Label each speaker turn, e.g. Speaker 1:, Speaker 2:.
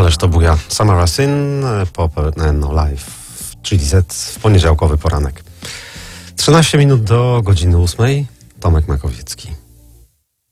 Speaker 1: Ależ to buja. Samara Syn, Pop No Life, czyli Z w poniedziałkowy poranek. 13 minut do godziny 8. Tomek Makowiecki.